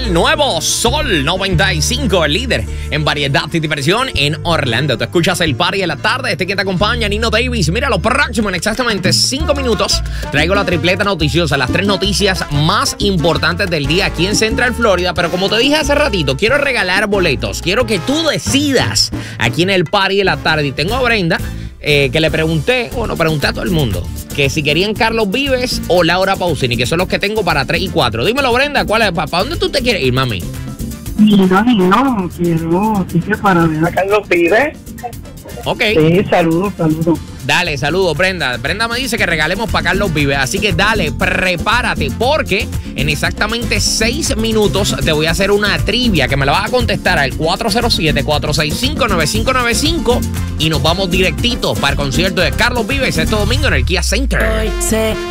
el nuevo Sol 95, el líder en variedad y diversión en Orlando. Tú escuchas el party de la tarde. Quien te acompaña, Nino Davis. Mira, lo próximo en exactamente 5 minutos traigo la tripleta noticiosa, las 3 noticias más importantes del día aquí en Central Florida. Pero como te dije hace ratito, quiero regalar boletos. Quiero que tú decidas aquí en el party de la tarde. Y tengo a Brenda, que le pregunté a todo el mundo que si querían Carlos Vives o Laura Pausini, que son los que tengo para 3 y 4. Dímelo, Brenda, ¿cuál es? ¿Para dónde tú te quieres ir, mami? No, quiero para ver a Carlos Vives. Ok. Sí, saludos. Dale, saludos, Brenda. Brenda me dice que regalemos para Carlos Vives. Así que dale, prepárate, porque en exactamente 6 minutos te voy a hacer una trivia que me la vas a contestar al 407-465-9595 y nos vamos directito para el concierto de Carlos Vives este domingo en el Kia Center.